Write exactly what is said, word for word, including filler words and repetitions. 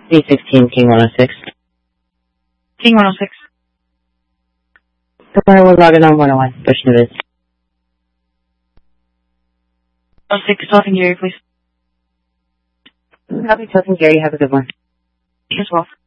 B sixteen, King one oh six. King one oh six. Supplier will log in on one oh one. Push notice. oh six, talking Gary, please. Copy, talking Gary. Have a good one. As well.